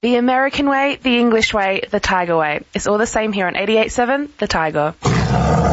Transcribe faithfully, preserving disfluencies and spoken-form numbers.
The American way, the English way, the Tiger way. It's all the same here on eighty-eight point seven, The Tiger.